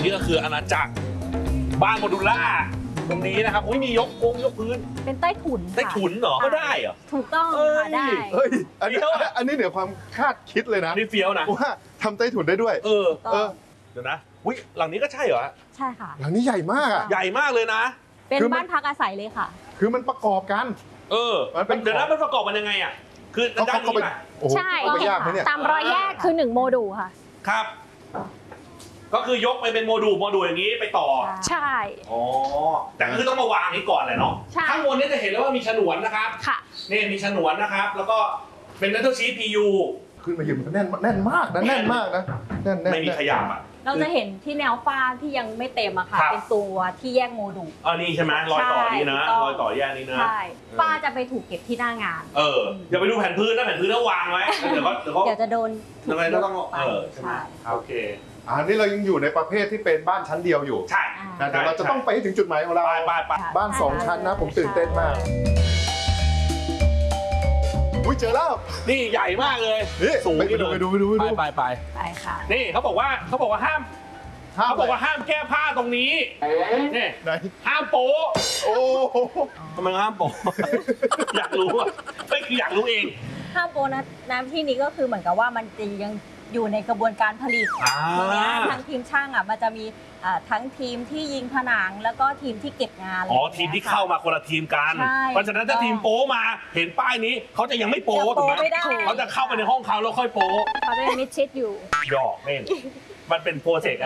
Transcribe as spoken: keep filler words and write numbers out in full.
นี้ก็คืออาณาจักรบ้านโมดูล่าตรงนี้นะครับอุ้ยมียกโค้งยกพื้นเป็นใต้ถุนได้ถุนเหรอก็ได้เหรอถูกต้องค่ะได้เฮ้ยอันนี้อันนี้เหนือความคาดคิดเลยนะอันนี้เฟี้ยวนะว่าทำใต้ถุนได้ด้วยเออเออเดี๋ยวนะอุ้ยหลังนี้ก็ใช่เหรอใช่ค่ะหลังนี้ใหญ่มากอ่ะใหญ่มากเลยนะเป็นคือมันบ้านพักอาศัยเลยค่ะคือมันประกอบกันเออมันเป็นเดี๋ยวนะมันประกอบมันยังไงอ่ะคือเขาด้านเขานี้ไปป่ะโอ้โหใช่เขาไปยากไหมเนี่ยตามรอยแยกคือหนึ่งโมดูลค่ะครับ ก็คือยกไปเป็นโมดูลโมดูลอย่างนี้ไปต่อใช่อ๋อแต่ก็คือต้องมาวางนี้ก่อนแหละเนาะใช่ข้างบนนี้จะเห็นแล้วว่ามีฉนวนนะครับค่ะนี่มีฉนวนนะครับ แล้วก็เป็น Metal Sheet พี ยูขึ้นมายืนมันแน่นแน่นมากนะแน่นมากนะแน่นแน่นไม่มีขยับอ่ะเราจะเห็นที่แนวฟ้าที่ยังไม่เต็มอะค่ะครับเป็นตัวที่แยกโมดูลอันนี้ใช่ไหมรอยต่อนี่นะใช่รอยต่อแยกนี่นะใช่ฟ้าจะไปถูกเก็บที่หน้างานเอออย่าไปดูแผ่นพื้นนะแผ่นพื้นต้องวางไว้แล้วเดี๋ยวก็เดี๋ยวก็เดี๋ยวจะโดนยังไงก็ต้องไปเออใช่ไหมใช่โอเคอันนี้เรายังอยู่ในประเภทที่เป็นบ้านชั้นเดียวอยู่ใช่นะเดี๋ยวเราจะต้องไปให้ถึงจุดหมายของเราไปไปไปบ้านสองชั้นนะผมตื่นเต้นมาก อุ้ยเจอแล้วนี่ใหญ่มากเลยนี่สูงไปดูไปดูไปดูไปดูไปไปไปค่ะนี่เขาบอกว่าเขาบอกว่าห้ามห้ามเขาบอกว่าห้ามแก้ผ้าตรงนี้นี่ไหนห้ามโป๊ะโอ้โหทำไมห้ามโป๊ะ อยากรู้อ่ะไม่คืออยากรู้เองห้ามโปนะน้ำที่นี้ก็คือเหมือนกับว่ามันจะยังอยู่ในกระบวนการผลิตอ่าทีเนี้ยทางทีมช่างอ่ะมันจะมีอ่าทั้งทีมที่ยิงผนังแล้วก็ทีมที่เก็บงานอ๋อทีมที่เข้ามาคนละทีมกันใช่เพราะฉะนั้นถ้าทีมโป๊มาเห็นป้ายนี้เขาจะยังไม่โป๊จะถูโปกไหมไม่ได้เขาจะเข้าไปในห้องเขาแล้วค่อยโป๊เขาจะเป็นมิดชิดอยู่หยอกเล่นมันเป็นโปรเซส